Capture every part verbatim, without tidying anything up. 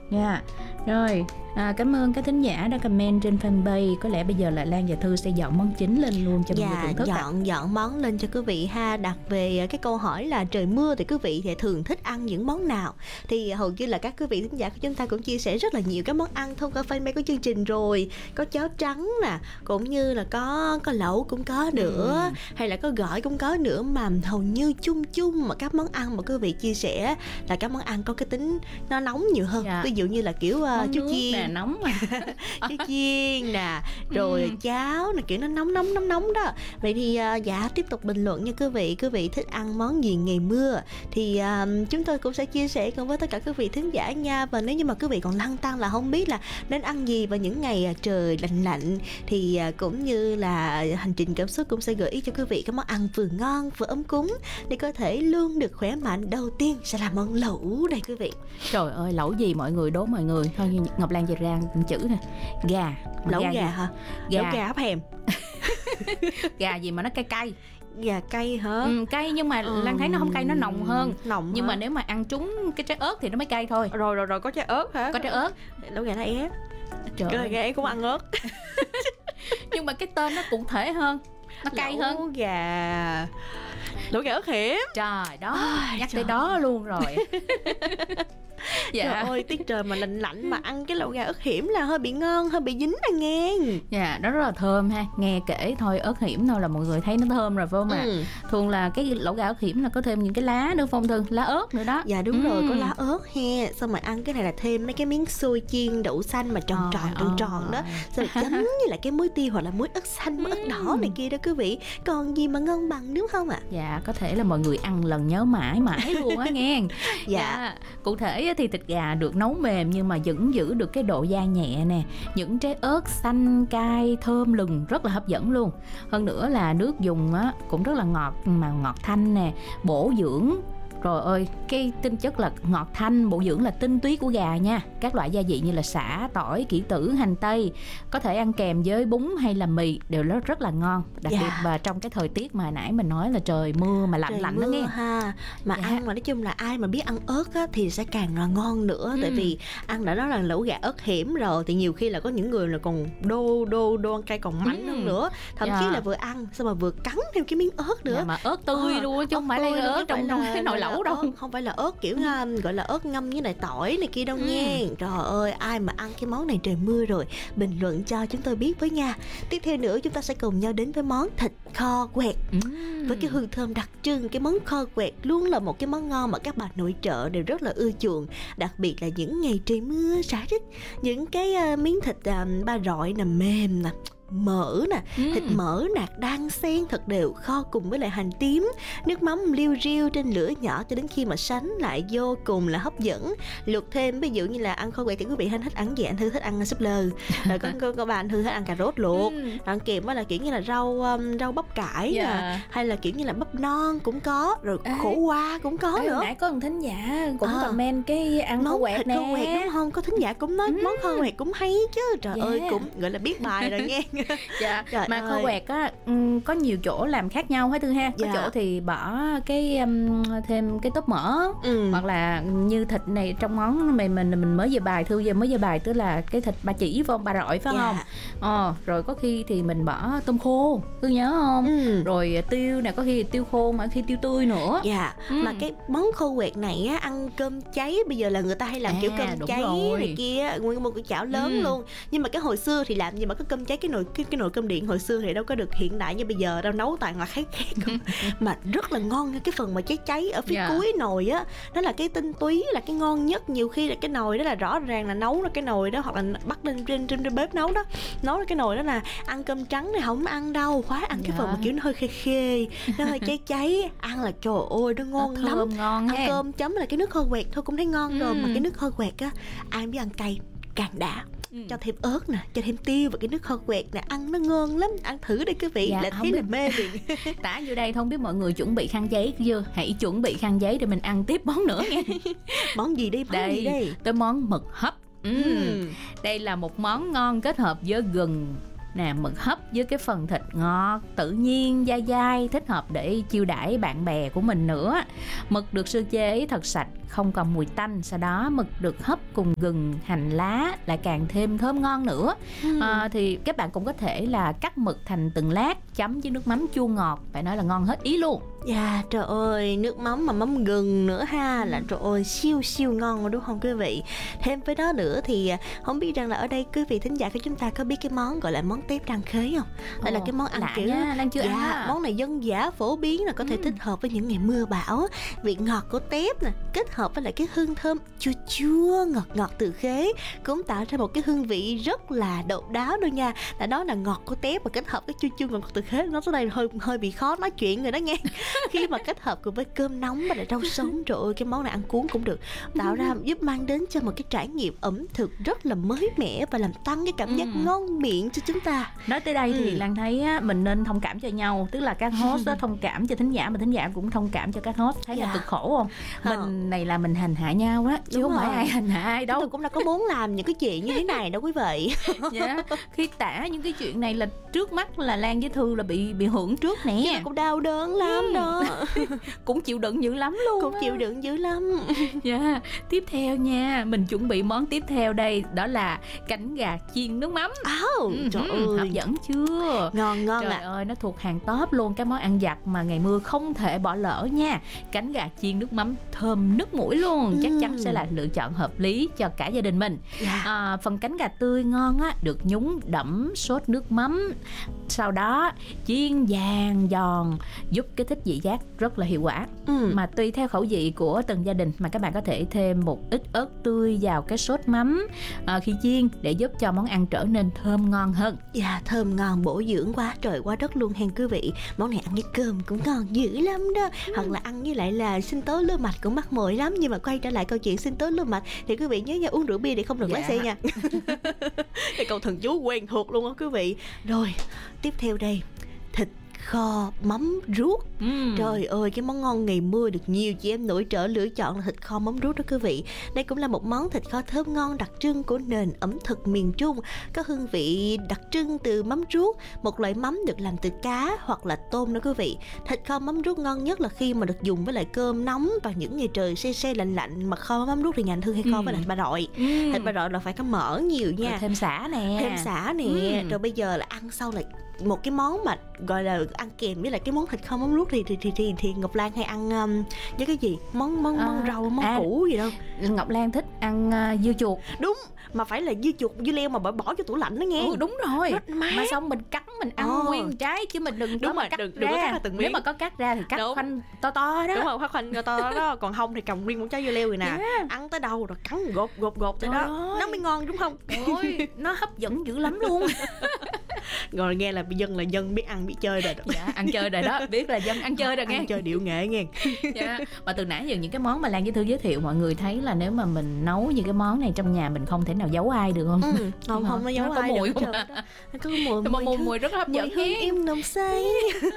Nha. Rồi, à, cảm ơn các thính giả đã comment trên fanpage. Có lẽ bây giờ là Lan và Thư sẽ dọn món chính lên luôn cho mọi người Dạ, thưởng thức. dọn ạ. dọn món lên cho quý vị ha. Đặt về cái câu hỏi là trời mưa thì quý vị thì thường thích ăn những món nào? Thì hầu như là các quý vị thính giả của chúng ta cũng chia sẻ rất là nhiều các món ăn thông qua fanpage của chương trình rồi. Có cháo trắng nè, cũng như là có có lẩu cũng có nữa, Ừ. hay là có gỏi cũng có nữa, mà hầu như chung chung mà các món ăn mà quý vị chia sẻ là các món ăn có cái tính nó nóng nhiều hơn. Dạ. Ví dụ như là kiểu uh, Món chú nước chiên nè, nóng mà. chú chiên nè, rồi Ừ. cháo nè, kiểu nó nóng nóng nóng nóng đó. Vậy thì uh, dạ tiếp tục bình luận nha quý vị. Quý vị thích ăn món gì ngày mưa thì uh, chúng tôi cũng sẽ chia sẻ cùng với tất cả quý vị thính giả nha. Và nếu như mà quý vị còn lăn tăn là không biết là nên ăn gì vào những ngày uh, trời lạnh lạnh thì uh, cũng như là hành trình cảm xúc cũng sẽ gợi ý cho quý vị các món ăn vừa ngon vừa ấm cúng để có thể luôn được khỏe mạnh. Đầu tiên sẽ là món lẩu đây quý vị. Trời ơi, lẩu gì mọi người đố mọi người. Thôi Ngọc Lan về ra chữ nè. Gà. Lẩu gà, gì? hả? Gà. Lẩu gà hấp hèm. Gà gì mà nó cay cay. Gà cay hả? Ừ, cay nhưng mà Ừ. Lan thấy nó không cay, nó nồng hơn. Nồng Nhưng hả? mà nếu mà ăn trúng cái trái ớt thì nó mới cay thôi. Rồi rồi rồi có trái ớt hả? Có trái ớt. Lẩu gà lá é. Trời Cái ơi. gà é cũng ăn ớt. Nhưng mà cái tên nó cụ thể hơn, nó cay Lẩu hơn. gà. Lẩu gà ớt hiểm. Trời đó, Ai, nhắc trời. tới đó luôn rồi. Dạ. Trời ơi, tiết trời mà lạnh lạnh mà ăn cái lẩu gà ớt hiểm là hơi bị ngon, hơi bị dính à nghe. Dạ, nó rất là thơm ha. Nghe kể thôi ớt hiểm thôi là mọi người thấy nó thơm rồi phải không ạ? Ừ. Thường là cái lẩu gà ớt hiểm là có thêm những cái lá nữa phong Thư, lá ớt nữa đó. Dạ đúng Ừ. rồi, có lá ớt he. Xong rồi ăn cái này là thêm mấy cái miếng xôi chiên đậu xanh mà tròn Trời tròn tròn tròn đó. ơi. Rồi chấm như là cái muối tiêu hoặc là muối ớt xanh, muối ớt đỏ này kia đó quý vị. Còn gì mà ngon bằng đúng không ạ? Dạ, có thể là mọi người ăn lần nhớ mãi mãi luôn á nghe. Dạ. Cụ thể thì thịt gà được nấu mềm nhưng mà vẫn giữ được cái độ dai nhẹ nè. Những trái ớt xanh cay thơm lừng rất là hấp dẫn luôn. Hơn nữa là nước dùng á cũng rất là ngọt mà ngọt thanh nè, bổ dưỡng. Rồi ơi, cái tinh chất là ngọt thanh, bổ dưỡng là tinh túy của gà nha. Các loại gia vị như là sả, tỏi, kỷ tử, hành tây có thể ăn kèm với bún hay là mì đều rất rất là ngon. Đặc Dạ. biệt và trong cái thời tiết mà nãy mình nói là trời mưa mà lạnh Trời lạnh đó mưa nghe. ha. Mà Dạ. ăn mà nói chung là ai mà biết ăn ớt á, thì sẽ càng là ngon nữa. Ừ. Tại vì ăn đã nói là lẩu gà ớt hiểm rồi thì nhiều khi là có những người là còn đô đô đô ăn cay còn mạnh Ừ. hơn nữa. Thậm Dạ. chí là vừa ăn xong mà vừa cắn thêm cái miếng ớt nữa. Dạ, mà ớt tươi Ờ, luôn chứ không phải là tươi luôn, ớt chứ trong phải trong là- cái nồi gọi là lẩu đâu. ớt, không phải là ớt kiểu um, gọi là ớt ngâm với lại tỏi này kia đâu Ừ. nghe. Trời ơi, ai mà ăn cái món này trời mưa rồi bình luận cho chúng tôi biết với nha. Tiếp theo nữa chúng ta sẽ cùng nhau đến với món thịt kho quẹt. Ừm. Với cái hương thơm đặc trưng, cái món kho quẹt luôn là một cái món ngon mà các bà nội trợ đều rất là ưa chuộng. Đặc biệt là những ngày trời mưa rả rích, những cái uh, miếng thịt uh, ba rọi nè, mềm nè, mỡ nè, Ừm. thịt mỡ nạc đan xen thật đều, kho cùng với lại hành tím, nước mắm liu riu trên lửa nhỏ cho đến khi mà sánh lại vô cùng là hấp dẫn. Luộc thêm ví dụ như là ăn kho quẹt thì quý vị thích ăn gì? Anh Thư thích ăn súp lơ, rồi có có, có bà anh Thư thích ăn cà rốt luộc, Ừm. ăn kèm với là kiểu như là rau um, rau bắp cải Dạ. nè, hay là kiểu như là bắp non cũng có, rồi Ê. khổ qua cũng có Ê, nữa. nãy có một thính giả cũng À. comment cái ăn kho Món quẹt thịt nè. kho quẹt đúng không? Có thính giả cũng nói món kho quẹt cũng hay chứ. Trời Dạ. ơi, cũng gọi là biết bài rồi nghe. Dạ. Trời Mà kho ơi. quẹt á ừm, có nhiều chỗ làm khác nhau hết Thư ha. Có Dạ. chỗ thì bỏ cái um, thêm cái tóp mỡ, Ừ. hoặc là như thịt này trong món mình mình mình mới về bài Thư giờ mới về bài tức là cái thịt ba chỉ phải không, ba rọi phải Dạ. không? Ờ, rồi có khi thì mình bỏ tôm khô, Thư nhớ không? Ừ. Rồi tiêu nè, có khi tiêu khô mà có khi tiêu tươi nữa. Dạ, Ừ. mà cái món kho quẹt này á, ăn cơm cháy bây giờ là người ta hay làm À, kiểu cơm đúng cháy rồi. này kia, nguyên một cái chảo lớn Ừ. luôn. Nhưng mà cái hồi xưa thì làm gì mà có cơm cháy, cái nồi cái, cái nồi cơm điện hồi xưa thì đâu có được hiện đại như bây giờ đâu, nấu toàn là khét khét không. Mà rất là ngon nha, cái phần mà cháy cháy ở phía Dạ. cuối nồi á, nó là cái tinh túy, là cái ngon nhất. Nhiều khi là cái nồi đó là rõ ràng là nấu ra cái nồi đó, hoặc là bắt lên trên trên, trên bếp nấu đó, nấu ra cái nồi đó là ăn cơm trắng thì không ăn đâu, khoái ăn cái Dạ. phần mà kiểu nó hơi khê khê, nó hơi cháy cháy, ăn là trời ơi nó ngon Nó lắm. thơm ngon Ăn ha. cơm chấm là cái nước kho quẹt thôi cũng thấy ngon rồi, Ừ. mà cái nước kho quẹt á, ai biết ăn cay càng đã. Ừ. Cho thêm ớt nè, cho thêm tiêu và cái nước kho quẹt nè, ăn nó ngon lắm. Ăn thử đi quý vị, Dạ, là không thấy là biết. mê liền. Tả vô đây không biết mọi người chuẩn bị khăn giấy chưa? Hãy chuẩn bị khăn giấy để mình ăn tiếp món nữa nha. Món gì đi, món gì Đây, đi? tới món mực hấp. Ừm. Ừm. Đây là một món ngon kết hợp với gừng, nè, mực hấp với cái phần thịt ngọt tự nhiên dai dai, thích hợp để chiêu đãi bạn bè của mình nữa. Mực được sơ chế thật sạch, không còn mùi tanh. Sau đó mực được hấp cùng gừng, hành lá lại càng thêm thơm ngon nữa. Ừ. À, thì các bạn cũng có thể là cắt mực thành từng lát, chấm với nước mắm chua ngọt, phải nói là ngon hết ý luôn. Dạ, trời ơi, nước mắm mà mắm gừng nữa ha, là trời ơi, siêu siêu ngon rồi đúng không quý vị? Thêm với đó nữa thì không biết rằng là ở đây quý vị thính giả của chúng ta có biết cái món gọi là món tép rang khế không? Đây là cái món ăn lạ kiểu nha, Lan chưa dạ, ăn á. món này dân dã phổ biến là có thể Ừ. thích hợp với những ngày mưa bão. Vị ngọt của tép nè, kết hợp với lại cái hương thơm chua chua ngọt ngọt từ khế cũng tạo ra một cái hương vị rất là độc đáo đâu nha. Là đó là ngọt của tép và kết hợp cái chua chua ngọt ngọt từ khế, nó tới đây hơi hơi bị khó nói chuyện rồi đó nghe. Khi mà kết hợp cùng với cơm nóng và lại rau sống, trời ơi, cái món này ăn cuốn cũng được, tạo ra giúp mang đến cho một cái trải nghiệm ẩm thực rất là mới mẻ và làm tăng cái cảm giác Ừ. ngon miệng cho chúng ta. Nói tới đây thì Ừ. Lan thấy á, mình nên thông cảm cho nhau. Tức là các host á, thông cảm cho thính giả, mà thính giả cũng thông cảm cho các host. Thấy Dạ. là cực khổ không? Ờ. Mình này là mình hành hạ nhau á, chứ Đúng không phải rồi. ai hành hạ ai Chúng đâu. tôi cũng đã có muốn làm những cái chuyện như thế này đâu quý vị. Dạ. Khi tả những cái chuyện này là trước mắt là Lan với Thư là bị bị hưởng trước Nhưng mà nè. cũng đau đớn lắm Ừ. đó. Cũng chịu đựng dữ lắm luôn. Cũng á. chịu đựng dữ lắm. Dạ. Tiếp theo nha, mình chuẩn bị món tiếp theo đây, đó là cánh gà chiên nước mắm. Áo, Ừ, trời ừ, hấp ơi, dẫn chưa? ngon ngon Trời ạ. ơi, nó thuộc hàng top luôn, cái món ăn vặt mà ngày mưa không thể bỏ lỡ nha. Cánh gà chiên nước mắm thơm nức mũi luôn, chắc chắn Ừ. sẽ là lựa chọn hợp lý cho cả gia đình mình. Dạ. À, phần cánh gà tươi ngon á, được nhúng đẫm sốt nước mắm, sau đó chiên vàng giòn, giúp kích thích vị giác rất là hiệu quả. Ừ. Mà tùy theo khẩu vị của từng gia đình mà các bạn có thể thêm một ít ớt tươi vào cái sốt mắm à, khi chiên để giúp cho món ăn trở nên thơm ngon hơn. Dạ, thơm ngon bổ dưỡng quá trời quá đất luôn hen quý vị. Món này ăn với cơm cũng ngon dữ lắm đó. Hoặc là ăn với lại là sinh tố lúa mạch cũng mắc mồi lắm. Nhưng mà quay trở lại câu chuyện sinh tố lúa mạch thì quý vị nhớ nha, uống rượu bia thì không được lái Dạ. xe nha. Cái câu thần chú quen thuộc luôn á quý vị. Rồi, tiếp theo đây, thịt kho mắm ruốc. Ừm. Trời ơi, cái món ngon ngày mưa được nhiều chị em nổi trội lựa chọn là thịt kho mắm ruốc đó quý vị. Đây cũng là một món thịt kho thơm ngon đặc trưng của nền ẩm thực miền Trung, có hương vị đặc trưng từ mắm ruốc, một loại mắm được làm từ cá hoặc là tôm đó quý vị. Thịt kho mắm ruốc ngon nhất là khi mà được dùng với lại cơm nóng vào những ngày trời se se lạnh lạnh. Mà kho mắm ruốc thì nhà anh Thư hay kho Ừ. với lại bà rọi. Ừm. Thịt bà rọi là phải có mỡ nhiều Rồi nha, thêm sả nè. thêm sả nè. Ừ. Rồi bây giờ là ăn sau là một cái món mà gọi là ăn kèm với lại cái món thịt kho mắm ruốc thì thì thì thì, thì Ngọc Lan hay ăn um, với cái gì món món món À, rau món à. củ gì đâu. Ngọc Lan thích ăn uh, dưa chuột. Đúng, mà phải là dưa chuột dưa leo mà bỏ bỏ cho tủ lạnh đó nghe. Ừ, đúng rồi. Rất mát. Mà xong mình cắn mình ăn Ờ. nguyên trái chứ mình đừng có Đúng mà rồi, cắt đừng- ra. đừng có cắt ra từng Nếu miếng. mà có cắt ra thì cắt Đúng. khoanh to to đó. Đúng rồi, khoan khoanh cho to đó, còn không thì trồng nguyên một trái dưa leo rồi nè. Yeah. Ăn tới đâu rồi cắn gột gột gột tới Trời đó, ơi. nó mới ngon đúng không? Ôi, nó hấp dẫn dữ lắm luôn. Rồi nghe là dân là dân biết ăn biết chơi rồi đó. Dạ, ăn chơi rồi đó, biết là dân ăn chơi rồi nghe. Ăn chơi điệu nghệ nghe. Dạ. Mà từ nãy giờ những cái món mà Lan với Thư giới thiệu, mọi người thấy là nếu mà mình nấu những cái món này trong nhà mình không thể nào giấu ai được không? Ừ, không Hả? không nó giấu Nó có ai mùi được không hết à? trơn đó. Nó có mùi Mà mùi, hương- mùi rất là hấp mùi dẫn hương nhé. em nồng say.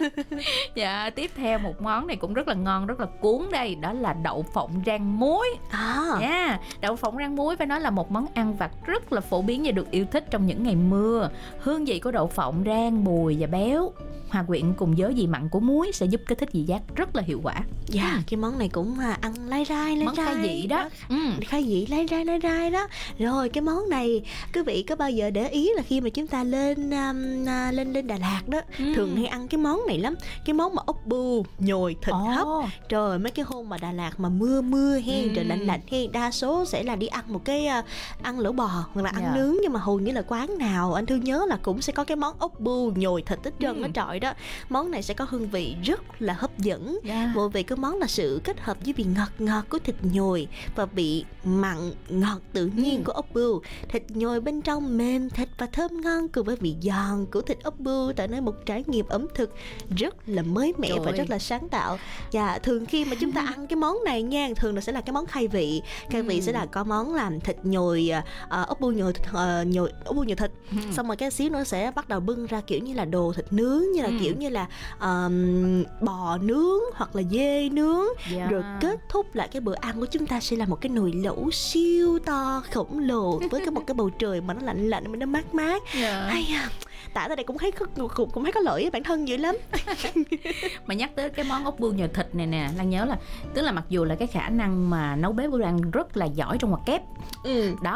Dạ, tiếp theo một món này cũng rất là ngon, rất là cuốn đây, đó là đậu phộng rang muối. À, Nha, đậu phộng rang muối phải nói là một món ăn vặt rất là phổ biến và được yêu thích trong những ngày mưa. Hương vị của đậu phộng rang bùi và béo hòa quyện cùng với vị mặn của muối sẽ giúp kích thích vị giác rất là hiệu quả. dạ, cái món này cũng à, ăn lai rai lai Món rai. khai vị đó. Ừ. Khai vị lai rai lai rai đó. Rồi cái món này quý vị có bao giờ để ý là khi mà chúng ta lên um, à, lên lên Đà Lạt đó, Ừ. thường hay ăn cái món này lắm. Cái món mà ốc bươu nhồi thịt Ồ. hấp. Trời, mấy cái hôm mà Đà Lạt mà mưa mưa hen, Ừ. trời lạnh lạnh hen, đa số sẽ là đi ăn một cái à, ăn lẩu bò hoặc là ăn Dạ. nướng, nhưng mà hầu như là quán nào anh Thư nhớ là cũng sẽ có cái món ốc bươu nhồi thịt hết trơn Ừ. hết trọi đó. Món này sẽ có hương vị rất là hấp dẫn. Dạ. Mùi vị của món là sự kết hợp với vị ngọt ngọt của thịt nhồi và vị mặn ngọt tự nhiên Ừ. của ốc bươu. Thịt nhồi bên trong mềm thịt và thơm ngon cùng với vị giòn của thịt ốc bươu tạo nên một trải nghiệm ẩm thực rất là mới mẻ Trời và ơi. rất là sáng tạo. Và thường khi mà chúng ta ăn cái món này nha, thường là sẽ là cái món khai vị. Khai vị Ừ. sẽ là có món làm thịt nhồi à, ốc bươu nhồi thịt, à, nhồi ốc bươu nhồi thịt. Ừ. Xong rồi cái xíu nữa sẽ bắt đầu bưng ra kiểu như là đồ thịt nướng, như là Ừ. kiểu như là um, bò nướng hoặc là dê nướng. Dạ. Rồi kết thúc lại cái bữa ăn của chúng ta sẽ là một cái nồi lẩu siêu to khổng lồ với cái một cái bầu trời mà nó lạnh lạnh mà nó mát mát. Dạ. Ai à, tả ra đây cũng thấy có- cũng, cũng thấy có lỗi với bản thân dữ lắm. Mà nhắc tới cái món ốc bươu nhờ thịt này nè, Lan nhớ là tức là mặc dù là cái khả năng mà nấu bếp của Lan rất là giỏi trong ngoặc kép Ừ. đó,